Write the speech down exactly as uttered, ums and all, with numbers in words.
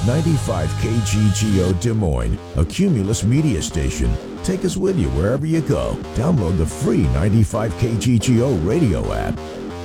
ninety-five K G G O Des Moines, a Cumulus media station. Take us with you wherever you go. Download the free ninety-five K G G O radio app.